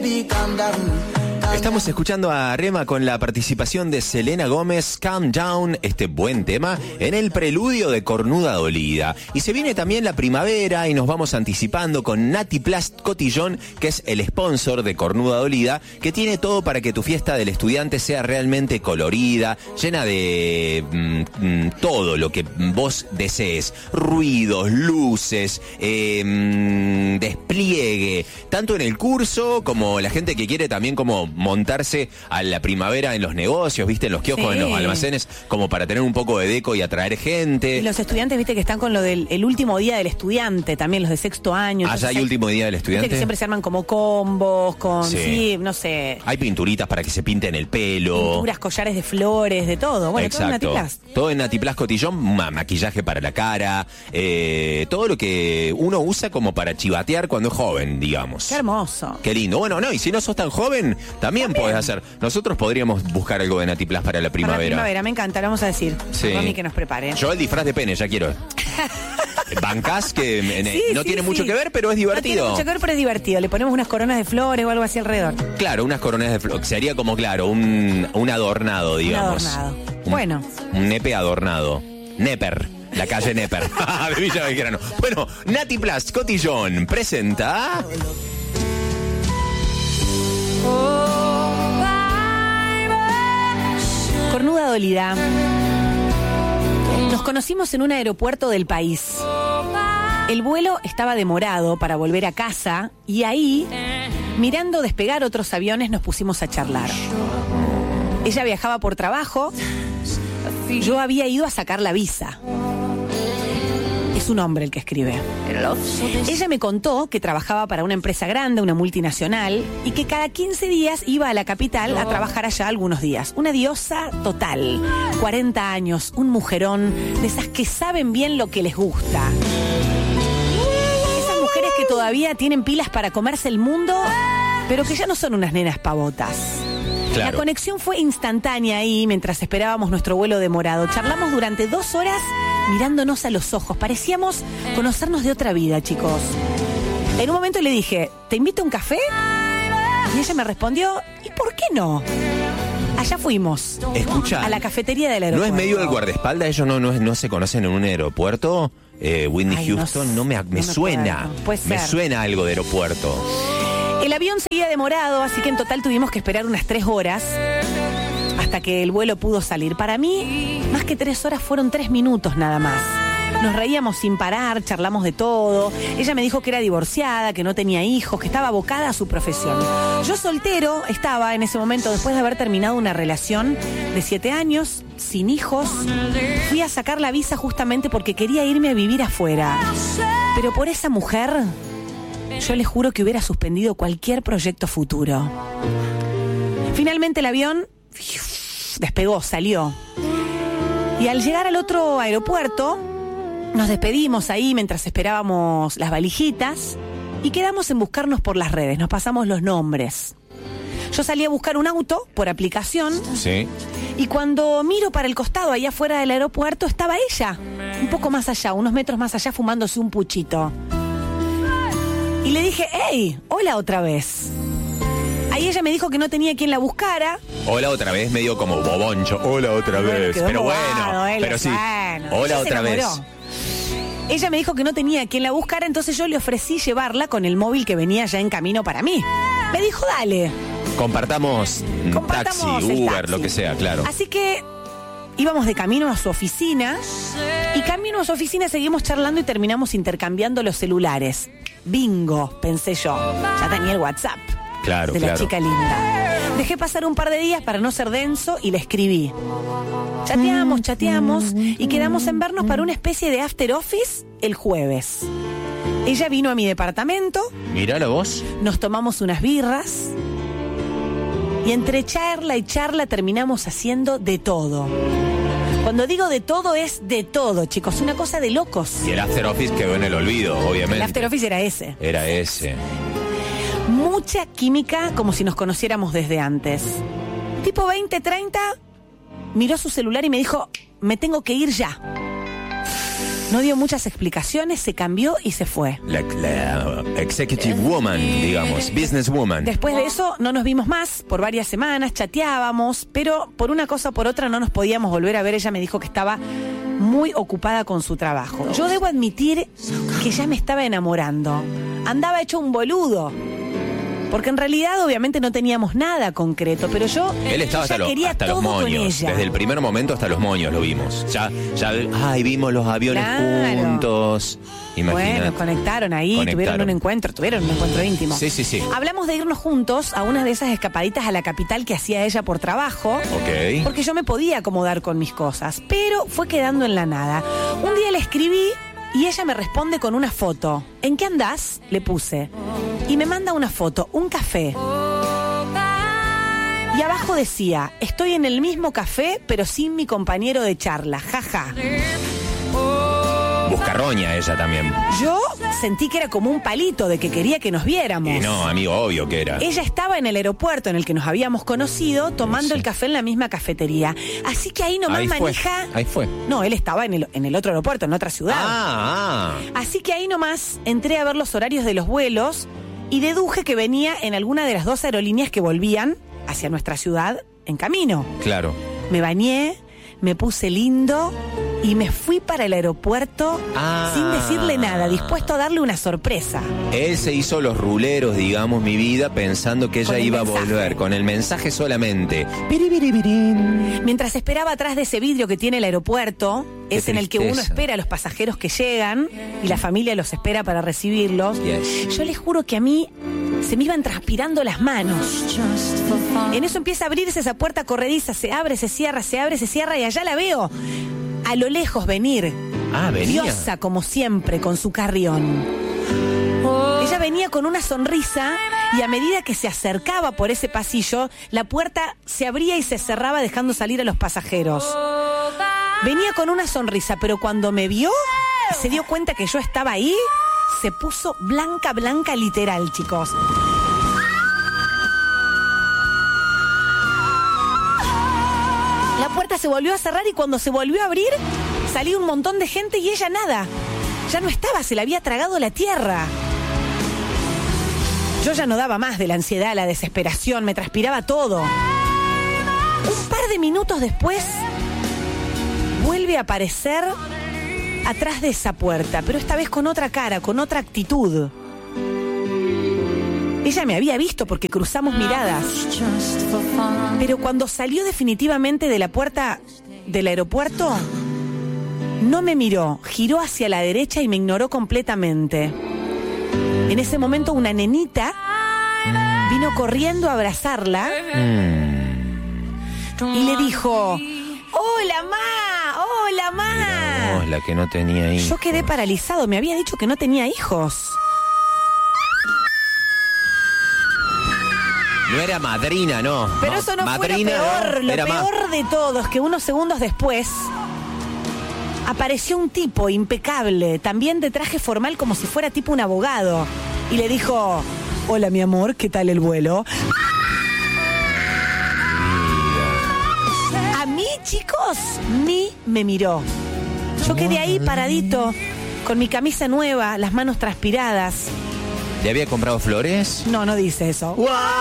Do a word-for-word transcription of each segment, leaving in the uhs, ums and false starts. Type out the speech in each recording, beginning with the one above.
baby, calm down. Estamos escuchando a Rema con la participación de Selena Gómez, Calm Down, este buen tema, en el preludio de Cornuda Dolida. Y se viene también la primavera y nos vamos anticipando con Nati Plast Cotillón, que es el sponsor de Cornuda Dolida, que tiene todo para que tu fiesta del estudiante sea realmente colorida, llena de mm, todo lo que vos desees. Ruidos, luces, eh, mm, despliegue, tanto en el curso como la gente que quiere también como montarse a la primavera en los negocios, viste, en los kioscos, sí, en los almacenes, como para tener un poco de deco y atraer gente. Y los estudiantes, viste, que están con lo del el último día del estudiante, también los de sexto año. Ah, ya hay último día del estudiante. Viste que siempre se arman como combos, con, sí. sí, no sé. Hay pinturitas para que se pinten el pelo. Pinturas, collares de flores, de todo. Bueno, exacto. Todo en Nati Plast. Todo en Nati Plast Cotillón, ma maquillaje para la cara, eh, todo lo que uno usa como para chivatear cuando es joven, digamos. Qué hermoso. Qué lindo. Bueno, no, y si no sos tan joven, también, también. podés hacer. Nosotros podríamos buscar algo de Nati Plast para la primavera. Para la primavera, me encanta, lo vamos a decir. Sí. A mí que nos prepare. Yo el disfraz de pene, ya quiero. Bancás, que sí, no sí, tiene sí. mucho que ver, pero es divertido. No tiene mucho que ver, pero es divertido. Le ponemos unas coronas de flores o algo así alrededor. Claro, unas coronas de flores. Sería como, claro, un, un adornado, digamos. Un adornado. Un, bueno. Un nepe adornado. Neper. La calle Neper. De Villa Belgrano. Bueno, Nati Plast Cotillón presenta... Cornuda Dolida. Nos conocimos en un aeropuerto del país. El vuelo estaba demorado para volver a casa y ahí, mirando despegar otros aviones, nos pusimos a charlar. Ella viajaba por trabajo, yo había ido a sacar la visa. Es un hombre el que escribe. Ella me contó que trabajaba para una empresa grande, una multinacional, y que cada quince días iba a la capital a trabajar allá algunos días. Una diosa total. cuarenta años, un mujerón, de esas que saben bien lo que les gusta. Esas mujeres que todavía tienen pilas para comerse el mundo, pero que ya no son unas nenas pavotas. Claro. La conexión fue instantánea ahí mientras esperábamos nuestro vuelo demorado. Charlamos durante dos horas mirándonos a los ojos. Parecíamos conocernos de otra vida, chicos. En un momento le dije, ¿te invito a un café? Y ella me respondió, ¿y por qué no? Allá fuimos. Escucha, a la cafetería del aeropuerto. ¿No es medio del guardaespaldas? ¿Ellos no, no, no se conocen en un aeropuerto? Eh, Whitney Ay, Houston, no, no me, me, no me suena. Me suena algo de aeropuerto. El avión seguía demorado, así que en total tuvimos que esperar unas tres horas hasta que el vuelo pudo salir. Para mí, más que tres horas, fueron tres minutos nada más. Nos reíamos sin parar, charlamos de todo. Ella me dijo que era divorciada, que no tenía hijos, que estaba abocada a su profesión. Yo soltero estaba en ese momento, después de haber terminado una relación de siete años, sin hijos. Fui a sacar la visa justamente porque quería irme a vivir afuera. Pero por esa mujer... yo le juro que hubiera suspendido cualquier proyecto futuro. Finalmente el avión despegó, salió. Y al llegar al otro aeropuerto, nos despedimos ahí mientras esperábamos las valijitas y quedamos en buscarnos por las redes. Nos pasamos los nombres. Yo salí a buscar un auto por aplicación. Sí. Y cuando miro para el costado, allá afuera del aeropuerto, estaba ella. Un poco más allá, unos metros más allá, fumándose un puchito. Y le dije, hey, hola otra vez. Ahí ella me dijo que no tenía quien la buscara. Hola otra vez, medio como boboncho. Hola otra vez. Bueno, pero bobado, bueno, él, pero sí. Bueno, hola otra vez. Ella me dijo que no tenía quien la buscara, entonces yo le ofrecí llevarla con el móvil que venía ya en camino para mí. Me dijo, dale. Compartamos, Compartamos taxi, Uber, taxi. lo que sea, claro. Así que íbamos de camino a su oficina y camino a su oficina seguimos charlando y terminamos intercambiando los celulares. Bingo, pensé yo. Ya tenía el WhatsApp claro, de la claro. chica linda. Dejé pasar un par de días para no ser denso y le escribí. Chateamos, chateamos y quedamos en vernos para una especie de after office el jueves. Ella vino a mi departamento. Mirá la voz. Nos tomamos unas birras. Y entre charla y charla terminamos haciendo de todo. Cuando digo de todo, es de todo, chicos. Una cosa de locos. Y el after office quedó en el olvido, obviamente. El after office era ese. Era ese. Mucha química, como si nos conociéramos desde antes. Tipo veinte, treinta, miró su celular y me dijo, me tengo que ir ya. No dio muchas explicaciones, se cambió y se fue. La, la executive woman, digamos, business woman. Después de eso no nos vimos más por varias semanas, chateábamos, pero por una cosa o por otra no nos podíamos volver a ver. Ella me dijo que estaba muy ocupada con su trabajo. Yo debo admitir que ya me estaba enamorando. Andaba hecho un boludo. Porque en realidad obviamente no teníamos nada concreto, pero yo, Él estaba yo ya hasta, lo, quería hasta todo los moños. con ella. Desde el primer momento hasta los moños lo vimos. Ya, ya, ay, vimos los aviones Claro. juntos. Imagínate. Bueno, conectaron ahí, Conectaron. tuvieron un encuentro, tuvieron un encuentro íntimo. Sí, sí, sí. Hablamos de irnos juntos a una de esas escapaditas a la capital que hacía ella por trabajo. Ok. Porque yo me podía acomodar con mis cosas, pero fue quedando en la nada. Un día le escribí y ella me responde con una foto. ¿En qué andás? Le puse. Y me manda una foto, un café. Y abajo decía, estoy en el mismo café, pero sin mi compañero de charla. Jaja. Buscarroña ella también. Yo sentí que era como un palito de que quería que nos viéramos. Y no, amigo, obvio que era. Ella estaba en el aeropuerto en el que nos habíamos conocido, tomando Sí. el café en la misma cafetería. Así que ahí nomás Ahí fue. manija. Ahí fue. No, él estaba en el, en el otro aeropuerto, en otra ciudad. Ah, ah. Así que ahí nomás entré a ver los horarios de los vuelos y deduje que venía en alguna de las dos aerolíneas que volvían hacia nuestra ciudad en camino. Claro. Me bañé, me puse lindo y me fui para el aeropuerto Ah. sin decirle nada, dispuesto a darle una sorpresa. Él se hizo los ruleros, digamos, mi vida, pensando que ella Con el iba mensaje. a volver, con el mensaje solamente. Piribiribirín. Mientras esperaba atrás de ese vidrio que tiene el aeropuerto, Qué es en el que uno tristeza. espera a los pasajeros que llegan y la familia los espera para recibirlos. Yes. Yo les juro que a mí se me iban transpirando las manos. En eso empieza a abrirse esa puerta corrediza, se abre, se cierra, se abre, se cierra y allá la veo. A lo lejos venir. Ah, venía. Diosa como siempre con su carrión. Ella venía con una sonrisa y a medida que se acercaba por ese pasillo, la puerta se abría y se cerraba dejando salir a los pasajeros. Venía con una sonrisa, pero cuando me vio y se dio cuenta que yo estaba ahí, se puso blanca, blanca literal, chicos. La puerta se volvió a cerrar y cuando se volvió a abrir, salió un montón de gente y ella nada. Ya no estaba, se la había tragado la tierra. Yo ya no daba más de la ansiedad, la desesperación, me transpiraba todo. Un par de minutos después, vuelve a aparecer atrás de esa puerta, pero esta vez con otra cara, con otra actitud. Ella me había visto porque cruzamos miradas. Pero cuando salió definitivamente de la puerta del aeropuerto, no me miró, giró hacia la derecha y me ignoró completamente. En ese momento una nenita vino corriendo a abrazarla y le dijo, ¡Hola, ma! ¡Hola, ma! Vos, la que no tenía hijos. Yo quedé paralizado, me había dicho que no tenía hijos. No era madrina, no. Pero eso no madrina, fue lo peor. no, Lo era más. peor de todo es que unos segundos después apareció un tipo impecable, también de traje formal como si fuera tipo un abogado. Y le dijo, hola mi amor, ¿qué tal el vuelo? A mí, chicos, ni me miró. Yo quedé ahí paradito, con mi camisa nueva, las manos transpiradas. ¿Le había comprado flores? No, no dice eso.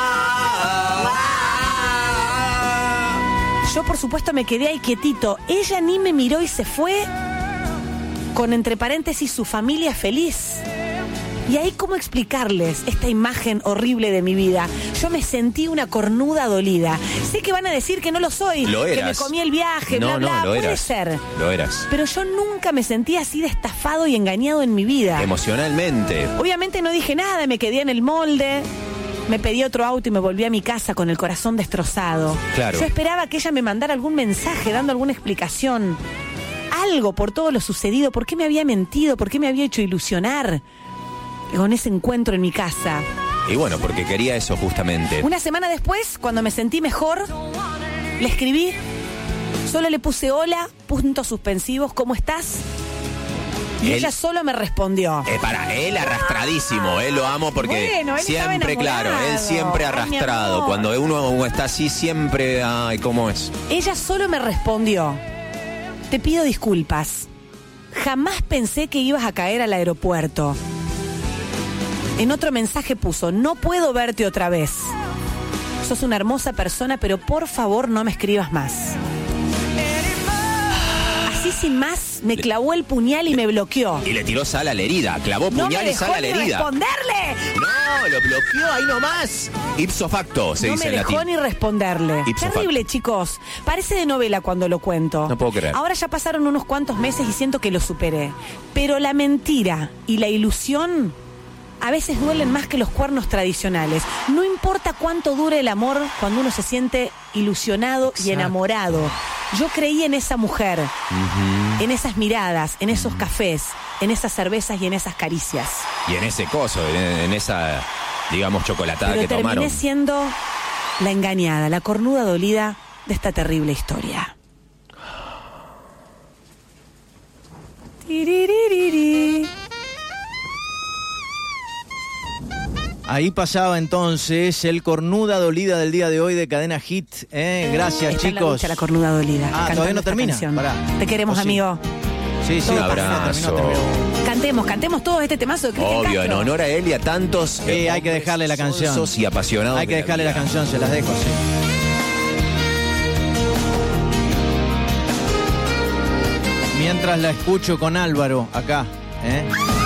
Yo, por supuesto, me quedé ahí quietito. Ella ni me miró y se fue con, entre paréntesis, su familia feliz. Y ahí, ¿cómo explicarles esta imagen horrible de mi vida? Yo me sentí una cornuda dolida. Sé que van a decir que no lo soy, Lo que me eras. comí el viaje, No, bla, bla, no, lo puede eras. ser. Lo eras. Pero yo nunca me sentí así de estafado y engañado en mi vida. Emocionalmente. Obviamente no dije nada, me quedé en el molde. Me pedí otro auto y me volví a mi casa con el corazón destrozado. Claro. Yo esperaba que ella me mandara algún mensaje, dando alguna explicación. Algo por todo lo sucedido. ¿Por qué me había mentido? ¿Por qué me había hecho ilusionar con ese encuentro en mi casa? Y bueno, porque quería eso justamente. Una semana después, cuando me sentí mejor, le escribí. Solo le puse hola, puntos suspensivos, ¿cómo estás? Y Él- ella solo me respondió. Eh, para él arrastradísimo, él lo amo porque Bueno, él estaba siempre, claro, enamorado. él siempre Ay, mi arrastrado. amor. Cuando uno está así, siempre, ay, ¿cómo es? Ella solo me respondió, te pido disculpas. jamás pensé que ibas a caer al aeropuerto. En otro mensaje puso, no puedo verte otra vez. Sos una hermosa persona, pero por favor no me escribas más. Así sin más, me clavó el puñal y me bloqueó. Y le tiró sal a la herida, clavó puñal y sal a la herida. ¡No me dejó ni responderle! No, lo bloqueó ahí nomás. Ipso facto, se no dice en No me dejó latín. ni responderle. Ipso Terrible, facto. chicos. Parece de novela cuando lo cuento. No puedo creer. Ahora ya pasaron unos cuantos meses y siento que lo superé. Pero la mentira y la ilusión a veces duelen más que los cuernos tradicionales. No importa cuánto dure el amor cuando uno se siente ilusionado Exacto. y enamorado. Yo creí en esa mujer, uh-huh. en esas miradas, en esos cafés, en esas cervezas y en esas caricias. Y en ese coso, en, en esa, digamos, chocolatada Pero que terminé tomaron. siendo la engañada, la cornuda dolida de esta terrible historia. Tiriririri. Ahí pasaba entonces el cornuda dolida del día de hoy de Cadena Hit. ¿eh? Gracias, Está en la chicos. lucha, la cornuda dolida. Ah, cantando todavía no esta termina. canción. Pará. Te queremos, ¿O sí? amigo. Sí, sí, Un Todo terminó, abrazo. terminó, terminó. Cantemos, cantemos todo este temazo de Cristian Obvio, en Castro. honor a él y a tantos. Sí, hay que dejarle la canción. sonsos y apasionados. Hay que de dejarle la vida. canción, se las dejo, sí. Mientras la escucho con Álvaro acá, ¿eh?